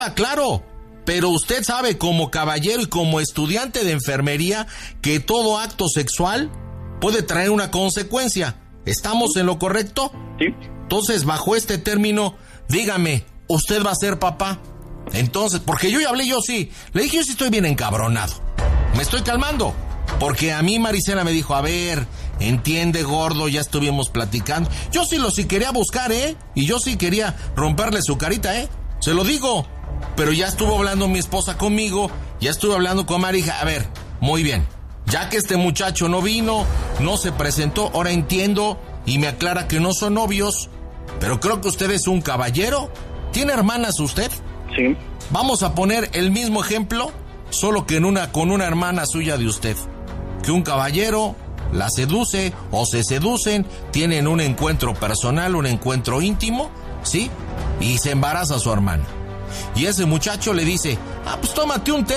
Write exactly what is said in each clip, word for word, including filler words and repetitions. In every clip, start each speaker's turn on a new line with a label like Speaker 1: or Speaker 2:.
Speaker 1: Claro, pero usted sabe como caballero y como estudiante de enfermería que todo acto sexual puede traer una consecuencia. ¿Estamos en lo correcto?
Speaker 2: Sí.
Speaker 1: Entonces, bajo este término, dígame, ¿usted va a ser papá? Entonces, porque yo ya hablé, yo sí. Le dije, yo sí estoy bien encabronado. Me estoy calmando. Porque a mí Marisela me dijo, a ver, entiende, gordo, ya estuvimos platicando. Yo sí lo sí quería buscar, ¿eh? Y yo sí quería romperle su carita, ¿eh? Se lo digo. Pero ya estuvo hablando mi esposa conmigo, ya estuve hablando con Marija. A ver, muy bien. Ya que este muchacho no vino, no se presentó, ahora entiendo y me aclara que no son novios. Pero creo que usted es un caballero. ¿Tiene hermanas usted?
Speaker 2: Sí.
Speaker 1: Vamos a poner el mismo ejemplo, solo que en una, con una hermana suya de usted. Que un caballero la seduce o se seducen, tienen un encuentro personal, un encuentro íntimo, ¿sí? Y se embaraza a su hermana. Y ese muchacho le dice, ah, pues tómate un té.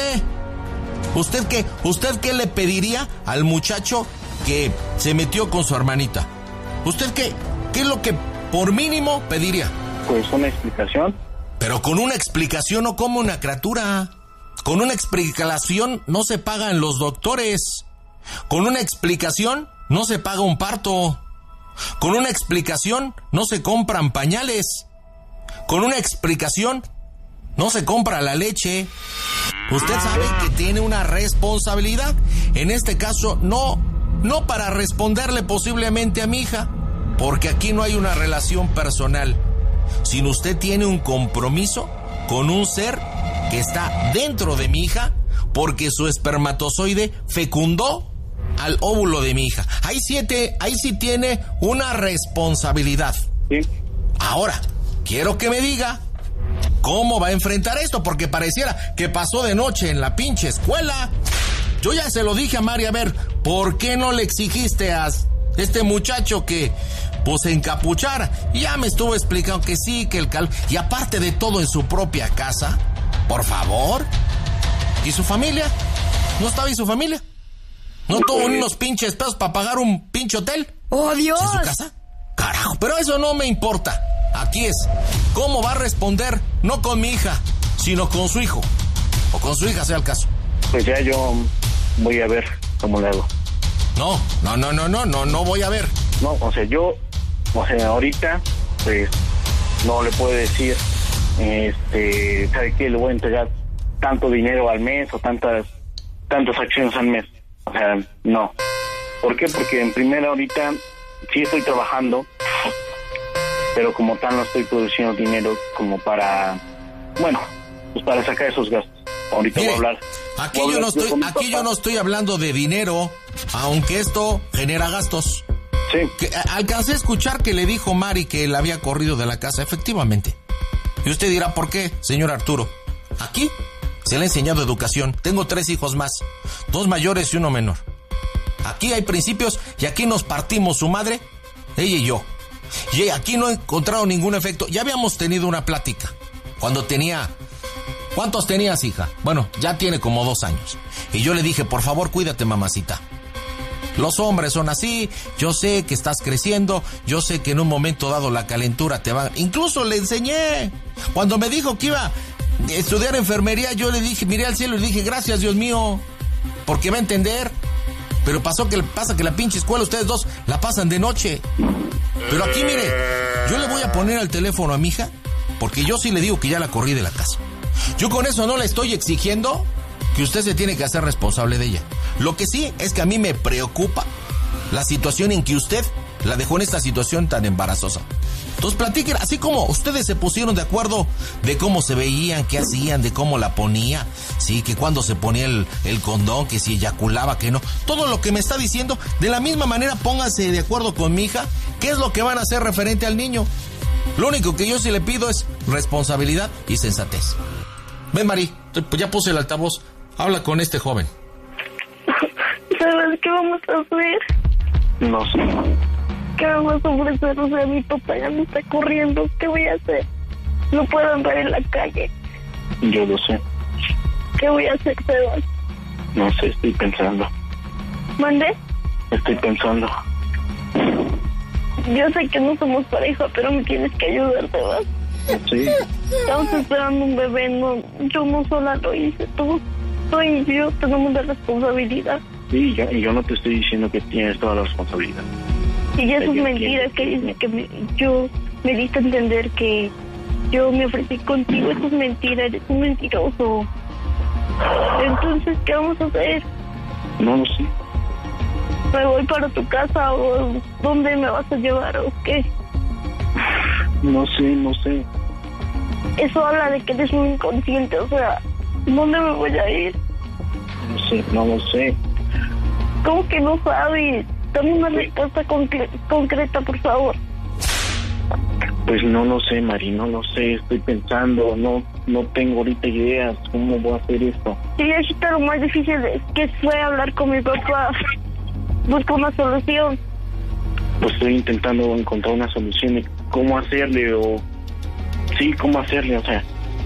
Speaker 1: ¿Usted qué? ¿Usted qué le pediría al muchacho que se metió con su hermanita? ¿Usted qué? ¿Qué es lo que por mínimo pediría?
Speaker 2: Pues una explicación.
Speaker 1: Pero con una explicación no como una criatura. Con una explicación no se pagan los doctores. Con una explicación no se paga un parto. Con una explicación no se compran pañales. Con una explicación no se compra la leche. Usted sabe que tiene una responsabilidad. En este caso, no, no para responderle posiblemente a mi hija, porque aquí no hay una relación personal, sino usted tiene un compromiso con un ser que está dentro de mi hija, porque su espermatozoide fecundó al óvulo de mi hija. Ahí siete, ahí sí tiene una responsabilidad.
Speaker 2: Sí.
Speaker 1: Ahora, quiero que me diga cómo va a enfrentar esto, porque pareciera que pasó de noche en la pinche escuela. Yo ya se lo dije a Mari, a ver, ¿por qué no le exigiste a este muchacho que pues se encapuchara? Y ya me estuvo explicando que sí, que el cal... Y aparte de todo en su propia casa, por favor. ¿Y su familia? ¿No estaba ahí su familia? ¿No tuvo unos pinches pesos para pagar un pinche hotel?
Speaker 3: ¡Oh, Dios!
Speaker 1: ¿En su casa? Carajo, pero eso no me importa. Aquí es, ¿cómo va a responder? No con mi hija, sino con su hijo. O con su hija, sea el caso.
Speaker 2: Pues ya yo voy a ver cómo le hago.
Speaker 1: No, no, no, no, no, no, no voy a ver.
Speaker 2: No, o sea, yo, o sea, ahorita, pues, no le puedo decir, este, ¿sabe qué? Le voy a entregar tanto dinero al mes o tantas, tantas acciones al mes. O sea, no. ¿Por qué? Porque en primera ahorita sí estoy trabajando, pero como tal no estoy produciendo dinero como para, bueno, pues para sacar esos gastos. Ahorita
Speaker 1: Mire,
Speaker 2: voy a hablar.
Speaker 1: Aquí
Speaker 2: voy a
Speaker 1: yo no
Speaker 2: hablar
Speaker 1: estoy,
Speaker 2: con
Speaker 1: aquí
Speaker 2: mi
Speaker 1: yo
Speaker 2: papá.
Speaker 1: no estoy hablando de dinero, aunque esto genera gastos.
Speaker 2: Sí.
Speaker 1: Que, a- alcancé a escuchar que le dijo Mari que la había corrido de la casa, efectivamente. Y usted dirá, ¿por qué, señor Arturo? Aquí se le ha enseñado educación. Tengo tres hijos más, dos mayores y uno menor. Aquí hay principios y aquí nos partimos su madre, ella y yo. Y aquí no he encontrado ningún efecto. Ya habíamos tenido una plática cuando tenía... ¿Cuántos tenías, hija? Bueno, ya tiene como dos años. Y yo le dije, por favor, cuídate, mamacita. Los hombres son así, yo sé que estás creciendo, yo sé que en un momento dado la calentura te va... Incluso le enseñé. Cuando me dijo que iba a estudiar enfermería, yo le dije, miré al cielo y le dije, gracias, Dios mío, porque va a entender. Pero pasó que pasa que la pinche escuela, ustedes dos la pasan de noche. Pero aquí, mire, yo le voy a poner al teléfono a mi hija, porque yo sí le digo que ya la corrí de la casa. Yo con eso no le estoy exigiendo que usted se tiene que hacer responsable de ella. Lo que sí es que a mí me preocupa la situación en que usted la dejó en esta situación tan embarazosa. Entonces platiquen, así como ustedes se pusieron de acuerdo de cómo se veían, qué hacían, de cómo la ponía, sí, que cuando se ponía el, el condón, que si eyaculaba, que no. Todo lo que me está diciendo, de la misma manera pónganse de acuerdo con mi hija, qué es lo que van a hacer referente al niño. Lo único que yo sí le pido es responsabilidad y sensatez. Ven, Mari, pues ya puse el altavoz. Habla con este joven.
Speaker 4: ¿Sabes qué vamos a hacer?
Speaker 2: No sé.
Speaker 4: ¿Qué vamos a ofrecer? O sea, mi papá ya me está corriendo. ¿Qué voy a hacer? No puedo andar en la calle.
Speaker 2: Yo lo sé.
Speaker 4: ¿Qué voy a hacer, Sebas?
Speaker 2: No sé, estoy pensando.
Speaker 4: ¿Mandé?
Speaker 2: Estoy pensando.
Speaker 4: Yo sé que no somos pareja, pero me tienes que ayudar, Sebas.
Speaker 2: Sí.
Speaker 4: Estamos esperando un bebé, no, yo no sola lo hice, tú, tú y yo tenemos la responsabilidad.
Speaker 2: Sí, yo, y yo no te estoy diciendo que tienes toda la responsabilidad.
Speaker 4: Y eso es mentira, que dice que me, yo me diste a entender que yo me ofrecí contigo, eso es mentira, eres un mentiroso. Entonces, ¿qué vamos a hacer?
Speaker 2: No lo sé.
Speaker 4: ¿Me voy para tu casa o dónde me vas a llevar o qué?
Speaker 2: No sé, no sé.
Speaker 4: Eso habla de que eres un inconsciente, o sea, ¿dónde me voy a ir?
Speaker 2: No sé, no lo sé.
Speaker 4: ¿Cómo que no sabes? Dame una respuesta concre- concreta, por favor.
Speaker 2: Pues no lo sé, Mari, no lo sé. Estoy pensando, no no tengo ahorita ideas. ¿Cómo voy a hacer esto?
Speaker 4: Sí, ahorita lo más difícil es que fue hablar con mi papá. Busco una solución.
Speaker 2: Pues estoy intentando encontrar una solución de cómo hacerle o... Sí, cómo hacerle, o sea...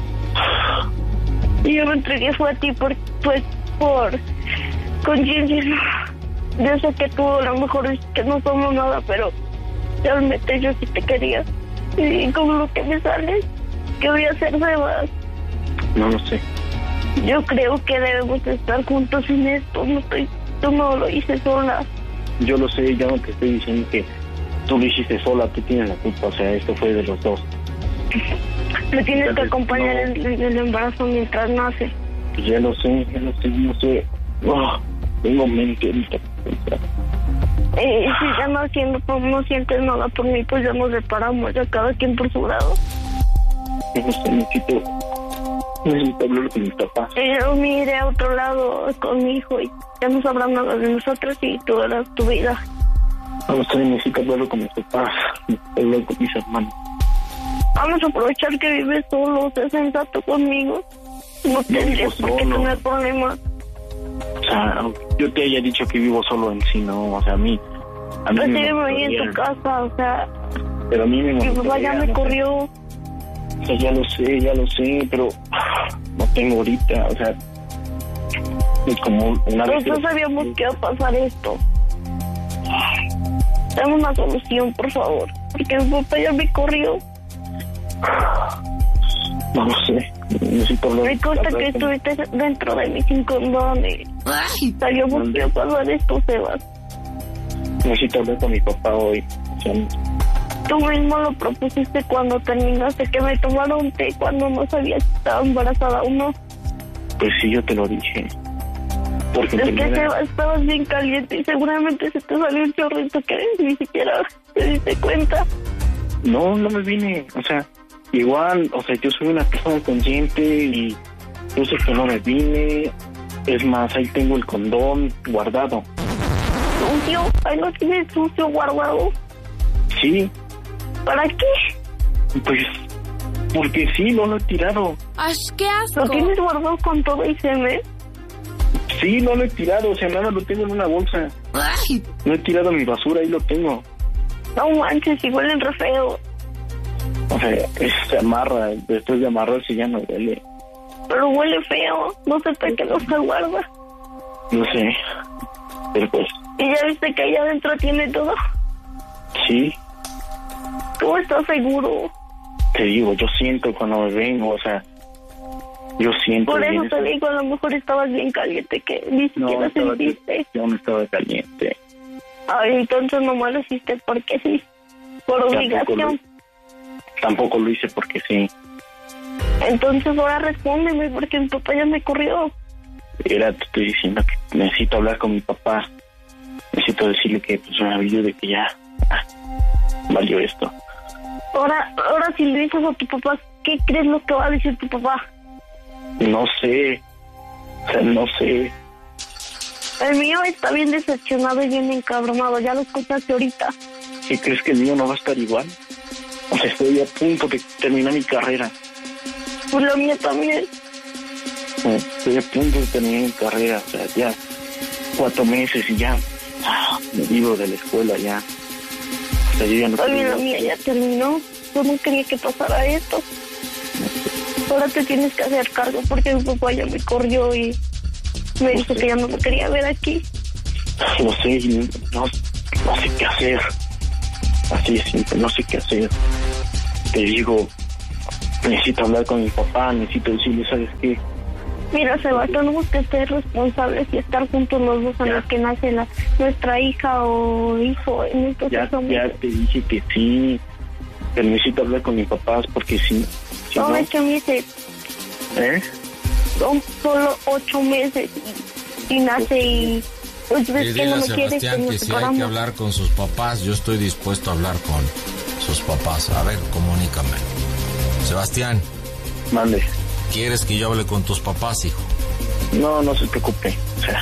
Speaker 4: Y yo me entregué fue a ti por, pues, por conciencia. Yo sé que tú a lo mejor es que no somos nada, pero realmente yo sí te quería. Y con lo que me sale, ¿qué voy a hacer, Sebas?
Speaker 2: No lo sé.
Speaker 4: Yo creo que debemos estar juntos en esto. No estoy, tú no lo hice sola.
Speaker 2: Yo lo sé, ya no te estoy diciendo que tú lo hiciste sola, tú tienes la culpa, o sea, esto fue de los dos.
Speaker 4: Me tienes
Speaker 2: Entonces,
Speaker 4: que acompañar
Speaker 2: no.
Speaker 4: en, en el embarazo mientras nace.
Speaker 2: Ya lo sé, ya lo sé, no sé. Oh, tengo mente ahorita.
Speaker 4: Eh, si ya no haciendo, pues no sientes nada por mí, pues ya nos separamos, ya cada quien por su lado.
Speaker 2: No sé, necesito... Necesito hablar con mi papá.
Speaker 4: Eh, yo me iré a otro lado con mi hijo y ya no sabrán nada de nosotros y tú harás tu vida.
Speaker 2: No sé, necesito hablarlo con mis papás, hablar con mis hermanos.
Speaker 4: Vamos a aprovechar que vives solo, sé sensato conmigo. No tendrías por qué tener problemas.
Speaker 2: O sea, yo te haya dicho que vivo solo en sí, no, o sea, a mí... A mí
Speaker 4: Recíbeme ahí en tu casa, o sea...
Speaker 2: Pero a mí me...
Speaker 4: Mi papá ya me corrió.
Speaker 2: O sea, ya lo sé, ya lo sé, pero... No tengo ahorita, o sea... Es como una vez...
Speaker 4: Nosotros sabíamos que iba a pasar esto. Dame una solución, por favor. Porque mi papá ya me corrió.
Speaker 2: No lo sé. Necesito hablar.
Speaker 4: Me consta que estuviste dentro de mí sin condón y sabíamos que iba a pasar esto, Sebas.
Speaker 2: Necesito hablar con mi papá hoy. O sea,
Speaker 4: tú mismo lo propusiste cuando terminaste que me tomaron té cuando no sabía si estaba embarazada o no.
Speaker 2: Pues sí, yo te lo dije. Porque
Speaker 4: es
Speaker 2: termina...
Speaker 4: que Sebas, estabas bien caliente y seguramente se te salió un chorrito que ni siquiera te diste cuenta.
Speaker 2: No, no me vine, o sea, igual, o sea, yo soy una persona consciente y yo sé que no me vine. Es más, ahí tengo el condón guardado.
Speaker 4: ¿Sucio? Ahí no tienes sucio guardado.
Speaker 2: Sí.
Speaker 4: ¿Para qué?
Speaker 2: Pues, porque sí, no lo he tirado.
Speaker 3: ¡Ay, qué asco!
Speaker 4: ¿Lo tienes guardado con todo y semen?
Speaker 2: Sí, no lo he tirado, o sea, nada, lo tengo en una bolsa.
Speaker 3: ¡Ay!
Speaker 2: No he tirado mi basura, ahí lo tengo.
Speaker 4: No manches, y huelen re feo.
Speaker 2: O sea, es, se amarra, después de amarrarse ya no huele.
Speaker 4: Pero huele feo, no sé para qué lo se guarda.
Speaker 2: No sé, pero pues...
Speaker 4: ¿Y ya viste que allá adentro tiene todo?
Speaker 2: Sí.
Speaker 4: ¿Cómo estás seguro?
Speaker 2: Te digo, yo siento cuando me vengo, o sea... Yo siento...
Speaker 4: Por eso
Speaker 2: bien,
Speaker 4: te digo, a lo mejor estabas bien caliente, que ni
Speaker 2: no,
Speaker 4: siquiera
Speaker 2: estaba,
Speaker 4: sentiste.
Speaker 2: yo no estaba caliente.
Speaker 4: Ay, entonces nomás lo hiciste porque sí, por obligación.
Speaker 2: Tampoco lo, tampoco lo hice porque sí.
Speaker 4: Entonces ahora respóndeme, porque mi papá ya me corrió.
Speaker 2: Era, te estoy diciendo que necesito hablar con mi papá. Necesito decirle que pues me ayude, que ya ah, valió esto.
Speaker 4: Ahora, ahora si le dices a tu papá, ¿qué crees lo que va a decir tu papá?
Speaker 2: No sé, o sea, no sé.
Speaker 4: El mío está bien decepcionado y bien encabronado, ya lo escuchaste ahorita.
Speaker 2: ¿Y crees que el mío no va a estar igual? O sea, estoy a punto de terminar mi carrera.
Speaker 4: Pues lo mío también.
Speaker 2: Estoy a punto de terminar mi carrera, o sea, ya cuatro meses y ya ah, me vivo de la escuela ya. O sea, yo ya no
Speaker 4: También la mía ya terminó. Yo no quería que pasara esto. Ahora te tienes que hacer cargo porque mi papá ya me corrió y me dijo que ya no me quería ver aquí.
Speaker 2: No sé, no, no sé qué hacer. Así es simple, no sé qué hacer. Te digo, necesito hablar con mi papá, necesito decirle, ¿sabes qué?
Speaker 4: Mira, Sebastián, tenemos que ser responsables y estar juntos los dos en los que nace la, nuestra hija o hijo en estos
Speaker 2: ya, ya te dije que sí, pero necesito hablar con mis papás porque si, si
Speaker 4: no...
Speaker 2: no...
Speaker 4: ocho meses.
Speaker 2: ¿Eh?
Speaker 4: Son solo ocho meses y, y nace y... Pues ves que no me quieres,
Speaker 1: Sebastián, que, que si hay que hablar con sus papás, yo estoy dispuesto a hablar con sus papás. A ver, comunícame. Sebastián.
Speaker 2: Mande.
Speaker 1: ¿Quieres que yo hable con tus papás, hijo?
Speaker 2: No, no se preocupe. O sea,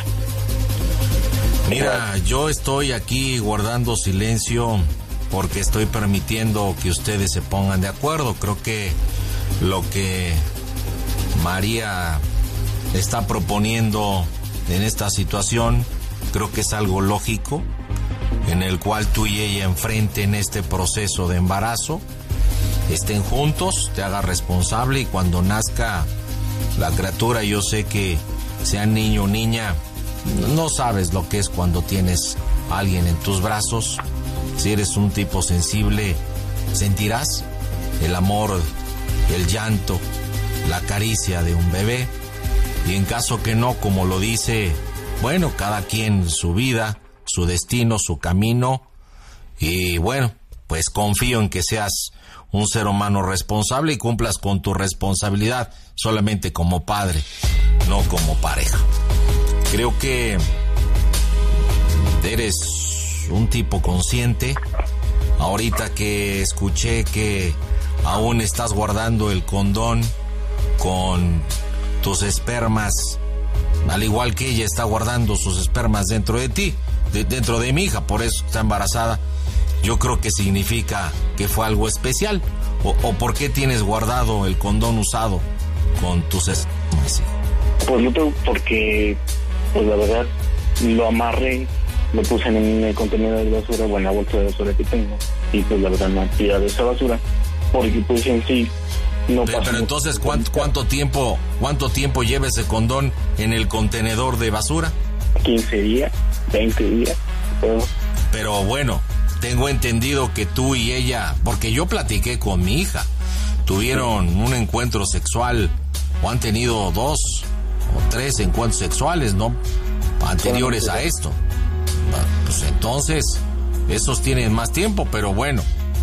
Speaker 1: mira, yo estoy aquí guardando silencio porque estoy permitiendo que ustedes se pongan de acuerdo. Creo que lo que María está proponiendo en esta situación, creo que es algo lógico, en el cual tú y ella enfrenten este proceso de embarazo, estén juntos, te hagas responsable, y cuando nazca la criatura, yo sé que sea niño o niña, no sabes lo que es cuando tienes a alguien en tus brazos. Si eres un tipo sensible, sentirás el amor, el llanto, la caricia de un bebé. Y en caso que no, como lo dice, bueno, cada quien su vida, su destino, su camino. Y bueno, pues confío en que seas un ser humano responsable y cumplas con tu responsabilidad solamente como padre, no como pareja. Creo que eres un tipo consciente. Ahorita que escuché que aún estás guardando el condón con tus espermas, al igual que ella está guardando sus espermas dentro de ti, de, dentro de mi hija, por eso está embarazada. Yo creo que significa que fue algo especial. O, o ¿por qué tienes guardado el condón usado con tus espermas?
Speaker 2: Pues yo creo porque, pues la verdad, lo amarré, lo puse en el contenedor de basura, o en la bolsa de basura que tengo, y pues la verdad no he tirado esa basura, porque pues en sí no
Speaker 1: pero, pero entonces, ¿cuánto, cuánto tiempo cuánto tiempo lleva ese condón en el contenedor de basura?
Speaker 2: quince días, veinte días. Pero,
Speaker 1: pero bueno, tengo entendido que tú y ella, porque yo platiqué con mi hija, tuvieron un encuentro sexual o han tenido dos o tres encuentros sexuales, ¿no? Anteriores a esto. Pues entonces, esos tienen más tiempo, pero bueno.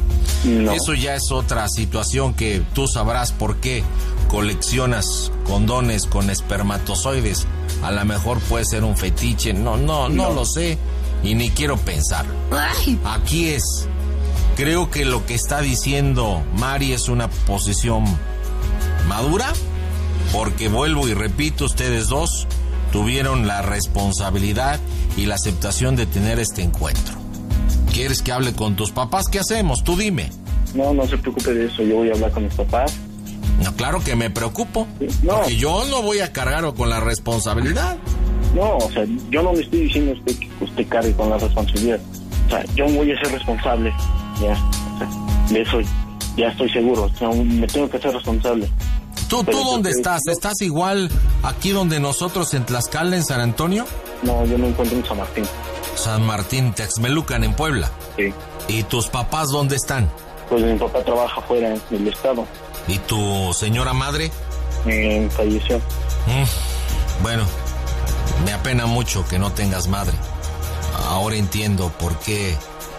Speaker 1: No. Eso ya es otra situación que tú sabrás por qué coleccionas condones con espermatozoides. A lo mejor puede ser un fetiche, no, no, no, no lo sé y ni quiero pensar. Ay. Aquí es, creo que lo que está diciendo Mari es una posición madura, porque vuelvo y repito, ustedes dos tuvieron la responsabilidad y la aceptación de tener este encuentro. ¿Quieres que hable con tus papás? ¿Qué hacemos? Tú dime.
Speaker 2: No, no se preocupe de eso. Yo voy a hablar con mis papás.
Speaker 1: No, claro que me preocupo.
Speaker 2: Sí, no.
Speaker 1: Porque yo no voy a cargar con la responsabilidad.
Speaker 2: No, o sea, yo no le estoy diciendo a usted que usted cargue con la responsabilidad. O sea, yo voy a ser responsable. Ya, o sea, de eso ya estoy seguro. O sea, me tengo que ser responsable.
Speaker 1: ¿Tú, ¿tú dónde estás? Yo... ¿Estás igual aquí donde nosotros en Tlaxcala, en San Antonio?
Speaker 2: No, yo me encuentro en San Martín.
Speaker 1: San Martín, Texmelucan, en Puebla.
Speaker 2: Sí.
Speaker 1: ¿Y tus papás dónde están?
Speaker 2: Pues mi papá trabaja fuera del estado.
Speaker 1: ¿Y tu señora madre?
Speaker 2: Eh, falleció.
Speaker 1: Mm, bueno, me apena mucho que no tengas madre. Ahora entiendo por qué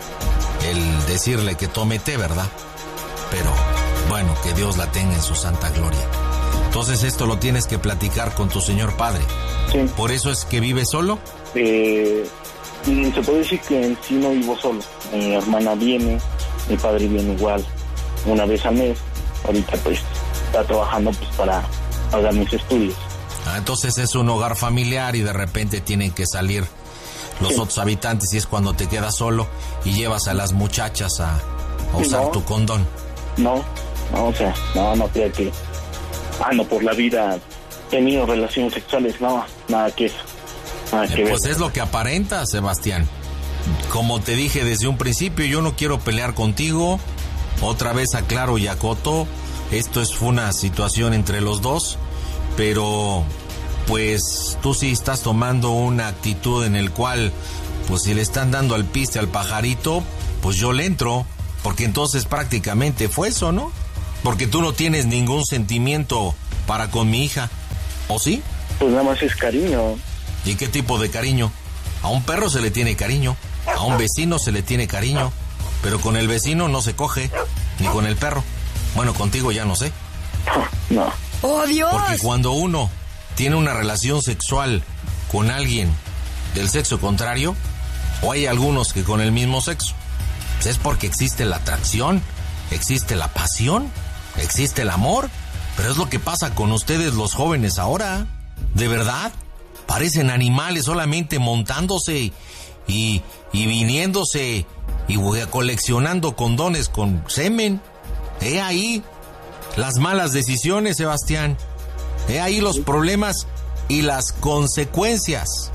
Speaker 1: el decirle que tome té, ¿verdad? Pero, bueno, que Dios la tenga en su santa gloria. Entonces esto lo tienes que platicar con tu señor padre.
Speaker 2: Sí.
Speaker 1: ¿Por eso es que vive solo?
Speaker 2: Eh... Se puede decir que en sí no vivo solo. Mi hermana viene, mi padre viene igual una vez al mes. Ahorita pues está trabajando pues para pagar mis estudios.
Speaker 1: Ah, entonces es un hogar familiar y de repente tienen que salir los sí. otros habitantes y es cuando te quedas solo y llevas a las muchachas a, a usar
Speaker 2: no,
Speaker 1: tu condón.
Speaker 2: No, no, o sea, no, no creo que ando por la vida tenido relaciones sexuales, no, nada que eso. Ah,
Speaker 1: pues es lo que aparenta, Sebastián. Como te dije desde un principio, yo no quiero pelear contigo. Otra vez aclaro y acoto, esto es fue una situación entre los dos, pero pues tú sí estás tomando una actitud en el cual, pues si le están dando al piste al pajarito, pues yo le entro, porque entonces prácticamente fue eso, ¿no? Porque tú no tienes ningún sentimiento para con mi hija, ¿o sí?
Speaker 2: Pues nada más es cariño.
Speaker 1: ¿Y qué tipo de cariño? A un perro se le tiene cariño, a un vecino se le tiene cariño, pero con el vecino no se coge, ni con el perro. Bueno, contigo ya no sé.
Speaker 2: No.
Speaker 3: ¡Oh, Dios!
Speaker 1: Porque cuando uno tiene una relación sexual con alguien del sexo contrario, o hay algunos que con el mismo sexo, pues es porque existe la atracción, existe la pasión, existe el amor. Pero es lo que pasa con ustedes los jóvenes ahora. ¿De verdad? Parecen animales solamente montándose y, y viniéndose y coleccionando condones con semen. He ahí las malas decisiones, Sebastián. He ahí los problemas y las consecuencias.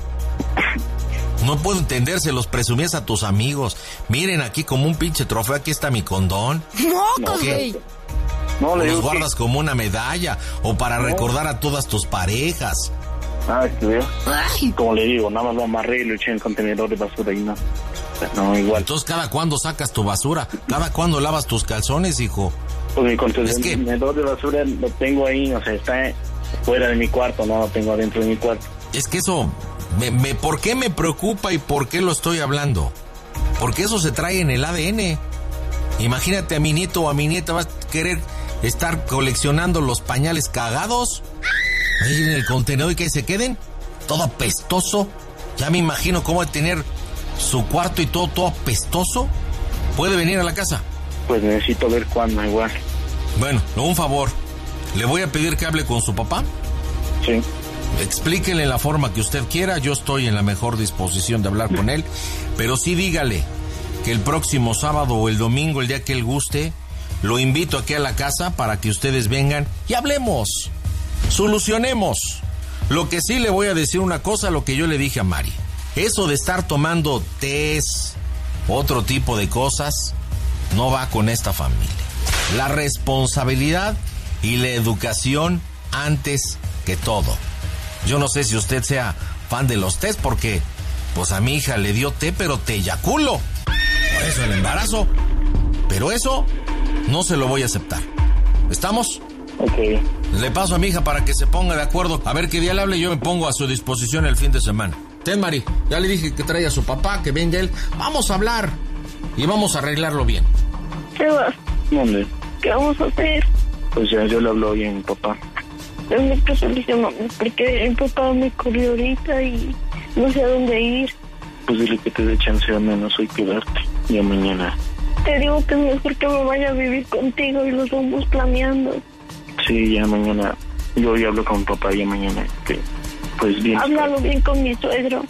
Speaker 1: No puedo entender, se los presumías a tus amigos. Miren aquí como un pinche trofeo, aquí está mi condón.
Speaker 3: ¡Mocos, güey!
Speaker 2: No, le
Speaker 1: los
Speaker 2: digo
Speaker 1: guardas
Speaker 2: que...
Speaker 1: como una medalla o para
Speaker 2: No.
Speaker 1: recordar a todas tus parejas.
Speaker 2: Ah, que veo.
Speaker 3: Ay.
Speaker 2: Como le digo, nada más lo amarré y lo eché en el contenedor de basura y no. No, igual.
Speaker 1: Entonces, ¿cada cuándo sacas tu basura? ¿Cada cuándo lavas tus calzones, hijo?
Speaker 2: Pues mi contenedor
Speaker 1: Es que-
Speaker 2: de basura lo tengo ahí, o sea, está fuera de mi cuarto, no lo tengo adentro de mi cuarto.
Speaker 1: Es que eso, me, me, ¿por qué me preocupa y por qué lo estoy hablando? Porque eso se trae en el A D N. Imagínate a mi nieto o a mi nieta, vas a querer estar coleccionando los pañales cagados ahí en el contenedor y que se queden todo apestoso. Ya me imagino cómo va a tener su cuarto y todo, todo apestoso. ¿Puede venir a la casa?
Speaker 2: Pues necesito ver cuándo, igual.
Speaker 1: Bueno, un favor. Le voy a pedir que hable con su papá.
Speaker 2: Sí.
Speaker 1: Explíquele en la forma que usted quiera. Yo estoy en la mejor disposición de hablar con él. Pero sí dígale que el próximo sábado o el domingo, el día que él guste, lo invito aquí a la casa para que ustedes vengan y hablemos. Solucionemos. Lo que sí le voy a decir una cosa, lo que yo le dije a Mari. Eso de estar tomando tés, otro tipo de cosas, no va con esta familia. La responsabilidad y la educación antes que todo. Yo no sé si usted sea fan de los tés porque, pues a mi hija le dio té, pero te eyaculo. Por eso el embarazo. Pero eso no se lo voy a aceptar. ¿Estamos?
Speaker 2: Ok.
Speaker 1: Le paso a mi hija para que se ponga de acuerdo. A ver qué día le hable y yo me pongo a su disposición el fin de semana. Ten, Mari, ya le dije que trae a su papá, que venga él. Vamos a hablar y vamos a arreglarlo bien.
Speaker 4: Sebas,
Speaker 2: ¿Dónde?
Speaker 4: ¿qué vamos a hacer?
Speaker 2: Pues ya yo le hablo hoy a mi papá.
Speaker 4: Tengo que solucionarlo porque mi papá me corrió ahorita y no sé a dónde ir.
Speaker 2: Pues dile que te dé chance al menos hoy quedarte. Ya mañana.
Speaker 4: Te digo que es mejor que me vaya a vivir contigo y lo vamos planeando.
Speaker 2: Sí, ya mañana. Yo hoy hablo con mi papá ya mañana. Que, pues bien.
Speaker 4: Háblalo bien con mi suegro.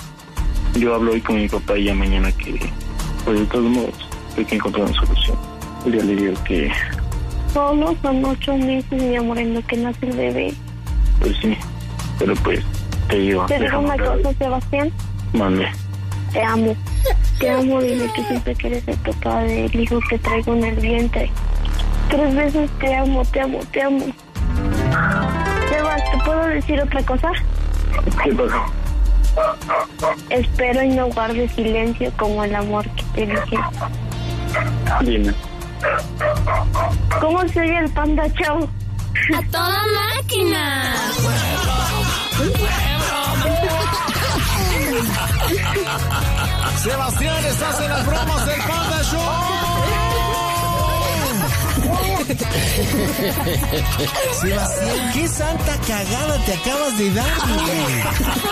Speaker 2: Yo hablo hoy con mi papá y ya mañana que, pues de todos modos, hay que encontrar una solución. Ya le digo que,
Speaker 4: Solo son ocho meses, mi amor, en lo que nace el bebé.
Speaker 2: pues sí, pero pues, te digo.
Speaker 4: Te digo
Speaker 2: déjame
Speaker 4: una
Speaker 2: hablar.
Speaker 4: cosa, Sebastián.
Speaker 2: Mande.
Speaker 4: Te amo. Te amo, dile que siempre que eres el papá del hijo que traigo en el vientre. Tres veces te amo, te amo, te amo. Sebas, ¿te puedo decir otra cosa?
Speaker 2: ¿Qué pasó?
Speaker 4: Espero y no guardes silencio como el amor que te dije.
Speaker 2: Dime.
Speaker 4: ¿Cómo se oye el panda, chavo?
Speaker 3: ¡A toda máquina!
Speaker 1: Sebastián, estás en las bromas del Panda Show. Sebastián, qué santa cagada te acabas de dar, güey.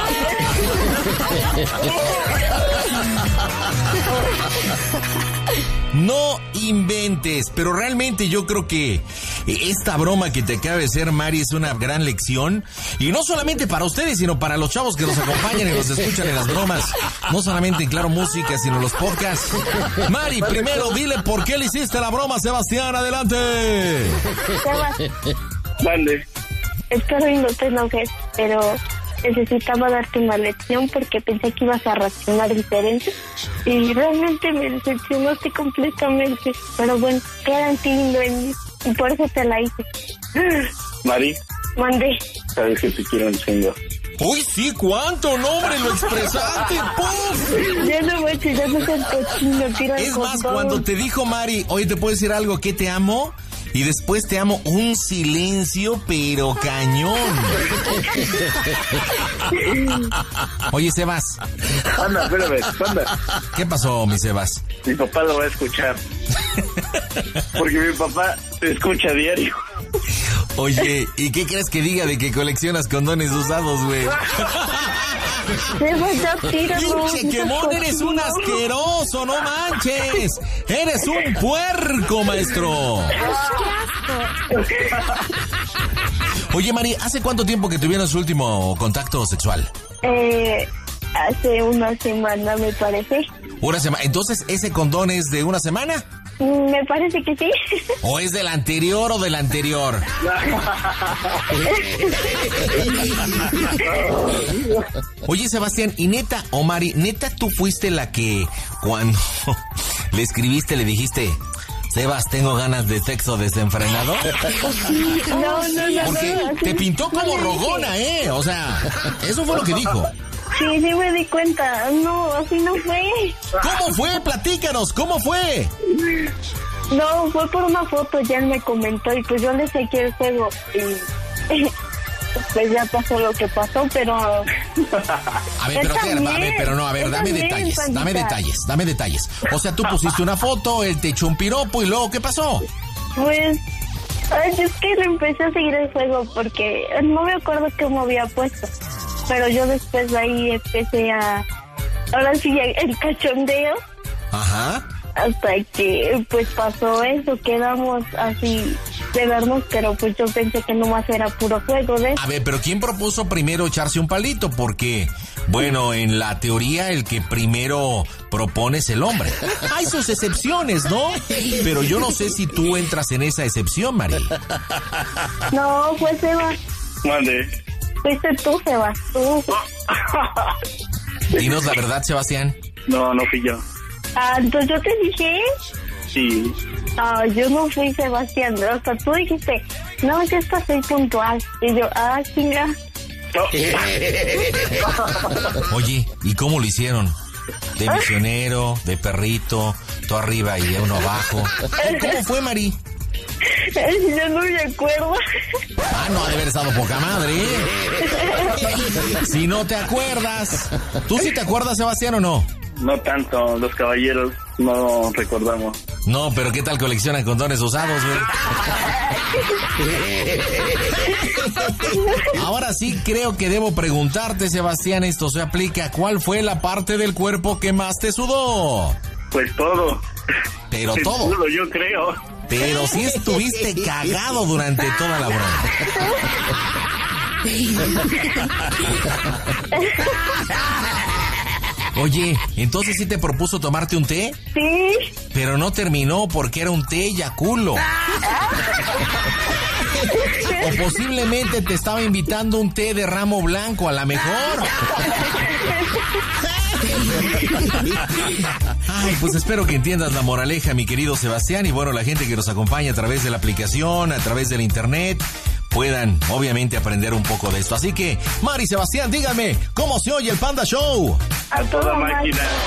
Speaker 1: No inventes, pero realmente yo creo que esta broma que te acaba de hacer Mari es una gran lección, y no solamente para ustedes, sino para los chavos que nos acompañan y nos escuchan en las bromas, no solamente en Claro Música, sino en los podcasts. Mari, primero dile por qué le hiciste la broma, Sebastián, adelante.
Speaker 4: Sebas,
Speaker 2: Mande.
Speaker 4: espero y no te enojes, pero necesitaba darte una lección porque pensé que ibas a reaccionar diferente y realmente me decepcionaste completamente. Pero bueno, queda en ti, lindo en mí, y por eso te la hice.
Speaker 2: Mari,
Speaker 4: Mandé.
Speaker 2: sabes que te quiero un chingo.
Speaker 1: Uy, sí, ¿cuánto nombre lo expresaste? ¡Puf!
Speaker 4: Ya no manches, ya no seas cochino, tira el
Speaker 1: Es más,
Speaker 4: condón.
Speaker 1: cuando te dijo Mari, oye, ¿te puedo decir algo? ¿Qué te amo? Y después te amo, un silencio, pero cañón. Oye, Sebas.
Speaker 2: Anda, espérame, anda.
Speaker 1: ¿Qué pasó, mi Sebas?
Speaker 2: Mi papá lo va a escuchar. Porque mi papá te escucha a diario.
Speaker 1: Oye, ¿y qué crees que diga de que coleccionas condones usados, güey?
Speaker 4: Sebas, ya tíralo.
Speaker 1: ¡Pinche quemón! ¡Eres un asqueroso! ¡No manches! ¡Eres un puerco, maestro! Oye, Mari, ¿hace cuánto tiempo que tuvieron su último contacto sexual?
Speaker 4: Eh, hace una semana, me parece.
Speaker 1: Una semana. Entonces, ¿ese condón es de una semana?
Speaker 4: Me parece que sí.
Speaker 1: ¿O es del anterior o del anterior? Oye, Sebastián, y neta, o Mari, neta, tú fuiste la que cuando le escribiste le dijiste, Sebas, tengo ganas de sexo desenfrenado.
Speaker 4: No, no, no.
Speaker 1: Porque
Speaker 4: no,
Speaker 1: te pintó como rogona, ¿eh? O sea, eso fue lo que dijo.
Speaker 4: Sí, sí me di cuenta. No, así no fue.
Speaker 1: ¿Cómo fue? Platícanos, ¿cómo fue?
Speaker 4: No, fue por una foto, ya él me comentó y pues yo le saqué el juego y pues ya pasó lo que pasó, pero...
Speaker 1: A ver, pero qué, a ver, pero no, a ver, dame detalles, dame detalles, dame detalles. O sea, tú pusiste una foto, él te echó un piropo y luego, ¿qué pasó?
Speaker 4: Pues, ay, es que le empecé a seguir el juego porque no me acuerdo cómo había puesto, pero yo después de ahí empecé a... Ahora sí, el cachondeo.
Speaker 1: Ajá.
Speaker 4: Hasta que pues pasó eso, quedamos así de vernos, pero pues yo pensé que nomás era puro juego de eso.
Speaker 1: A ver, pero ¿quién propuso primero echarse un palito? Porque, bueno, en la teoría el que primero propone es el hombre. Hay sus excepciones, ¿no? Pero yo no sé si tú entras en esa excepción, Mari.
Speaker 4: No, fue Sebas.
Speaker 2: Mande.
Speaker 4: Fuiste tú, Sebas, tú.
Speaker 1: Dinos la verdad, Sebastián.
Speaker 2: No, no fui yo.
Speaker 4: Ah, entonces yo te dije...
Speaker 2: Sí.
Speaker 4: Ah, yo no fui Sebastián, hasta tú dijiste, no, yo esta soy puntual. Y yo, ah, chinga.
Speaker 1: Oye, ¿y cómo lo hicieron? ¿De misionero, de perrito, tú arriba y uno abajo? ¿Cómo fue, Mari?
Speaker 4: Yo no me acuerdo.
Speaker 1: Ah, no, ha de haber estado poca madre, ¿eh? Si no te acuerdas. ¿Tú sí te acuerdas, Sebastián, o no?
Speaker 2: No tanto, los caballeros no recordamos.
Speaker 1: No, pero ¿qué tal coleccionan condones usados, güey? Ahora sí creo que debo preguntarte, Sebastián, esto se aplica. ¿Cuál fue la parte del cuerpo que más te sudó?
Speaker 2: Pues todo.
Speaker 1: Pero
Speaker 2: Sí,
Speaker 1: todo.
Speaker 2: todo, yo creo.
Speaker 1: Pero sí estuviste cagado durante toda la broma. Oye, ¿entonces sí te propuso tomarte un té?
Speaker 4: Sí.
Speaker 1: Pero no terminó porque era un té yaculo. O posiblemente te estaba invitando un té de ramo blanco, a la mejor. Ay, pues espero que entiendas la moraleja, mi querido Sebastián. Y bueno, la gente que nos acompaña a través de la aplicación, a través del internet, puedan obviamente aprender un poco de esto. Así que, Mari, Sebastián, díganme, ¿cómo se oye el Panda Show?
Speaker 4: A toda máquina.